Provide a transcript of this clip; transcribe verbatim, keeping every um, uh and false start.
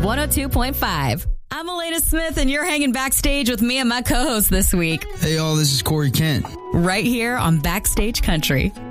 one oh two point five. I'm Elena Smith, and you're hanging backstage with me and my co-host this week. Hey, y'all, this is Corey Kent. Right here on Backstage Country.